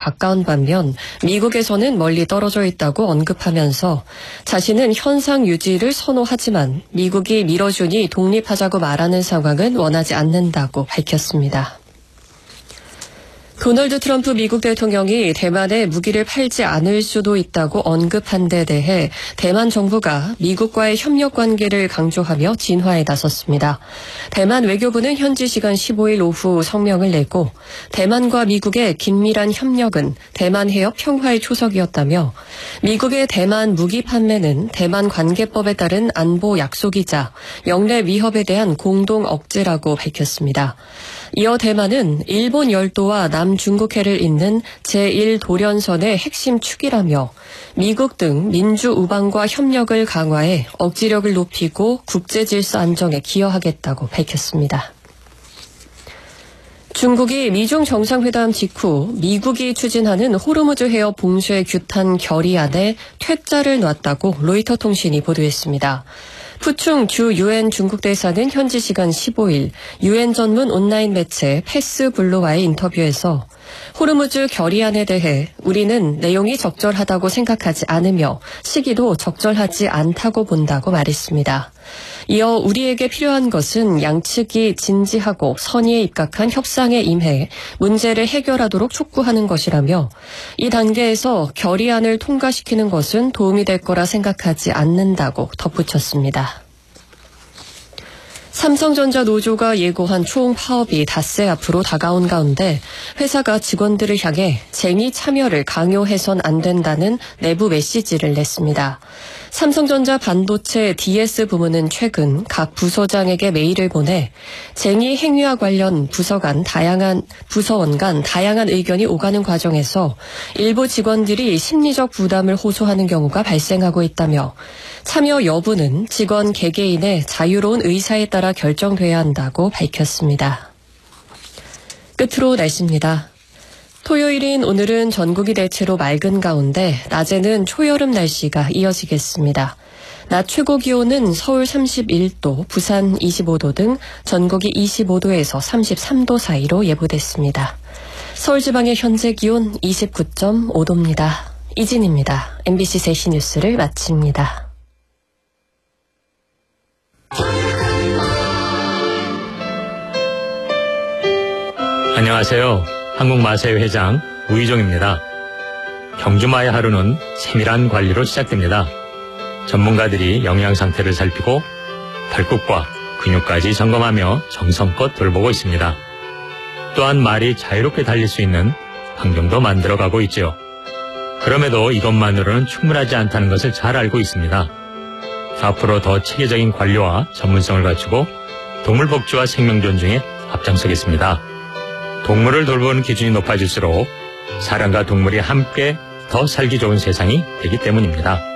가까운 반면 미국에서는 멀리 떨어져 있다고 언급하면서 자신은 현상 유지를 선호하지만 미국이 밀어주니 독립하자고 말하는 상황은 원하지 않는다고 밝혔습니다. 도널드 트럼프 미국 대통령이 대만에 무기를 팔지 않을 수도 있다고 언급한 데 대해 대만 정부가 미국과의 협력 관계를 강조하며 진화에 나섰습니다. 대만 외교부는 현지 시간 15일 오후 성명을 내고 대만과 미국의 긴밀한 협력은 대만 해협 평화의 초석이었다며 미국의 대만 무기 판매는 대만 관계법에 따른 안보 약속이자 영내 위협에 대한 공동 억제라고 밝혔습니다. 이어 대만은 일본 열도와 남중국해를 잇는 제1도련선의 핵심 축이라며 미국 등 민주 우방과 협력을 강화해 억지력을 높이고 국제 질서 안정에 기여하겠다고 밝혔습니다. 중국이 미중 정상회담 직후 미국이 추진하는 호르무즈 해협 봉쇄 규탄 결의안에 퇴짜를 놨다고 로이터 통신이 보도했습니다. 푸충 주 유엔 중국 대사는 현지 시간 15일 유엔 전문 온라인 매체 패스블루와의 인터뷰에서 호르무즈 결의안에 대해 우리는 내용이 적절하다고 생각하지 않으며 시기도 적절하지 않다고 본다고 말했습니다. 이어 우리에게 필요한 것은 양측이 진지하고 선의에 입각한 협상에 임해 문제를 해결하도록 촉구하는 것이라며 이 단계에서 결의안을 통과시키는 것은 도움이 될 거라 생각하지 않는다고 덧붙였습니다. 삼성전자 노조가 예고한 총파업이 닷새 앞으로 다가온 가운데 회사가 직원들을 향해 쟁의 참여를 강요해선 안 된다는 내부 메시지를 냈습니다. 삼성전자 반도체 DS 부문은 최근 각 부서장에게 메일을 보내 쟁의 행위와 관련 부서원 간 다양한 의견이 오가는 과정에서 일부 직원들이 심리적 부담을 호소하는 경우가 발생하고 있다며 참여 여부는 직원 개개인의 자유로운 의사에 따라 결정돼야 한다고 밝혔습니다. 끝으로 날씨입니다. 토요일인 오늘은 전국이 대체로 맑은 가운데 낮에는 초여름 날씨가 이어지겠습니다. 낮 최고 기온은 서울 31도, 부산 25도 등 전국이 25도에서 33도 사이로 예보됐습니다. 서울지방의 현재 기온 29.5도입니다. 이진입니다. MBC 3시 뉴스를 마칩니다. 안녕하세요. 한국마사회 회장 우희종입니다. 경주마의 하루는 세밀한 관리로 시작됩니다. 전문가들이 영양 상태를 살피고 발굽과 근육까지 점검하며 정성껏 돌보고 있습니다. 또한 말이 자유롭게 달릴 수 있는 환경도 만들어가고 있죠. 그럼에도 이것만으로는 충분하지 않다는 것을 잘 알고 있습니다. 앞으로 더 체계적인 관리와 전문성을 갖추고 동물 복지와 생명 존중에 앞장서겠습니다. 동물을 돌보는 기준이 높아질수록 사람과 동물이 함께 더 살기 좋은 세상이 되기 때문입니다.